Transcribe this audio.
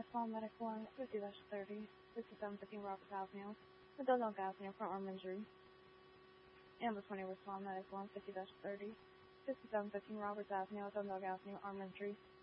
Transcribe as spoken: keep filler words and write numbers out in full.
West Palm Medical Line fifty thirty, fifty-seven fifteen Roberts Avenue, with Dundalk Avenue for arm injury. Ambulance twenty West Palm Medical Line fifty thirty, fifty-seven fifteen Roberts Avenue, Dundalk Avenue, arm injury.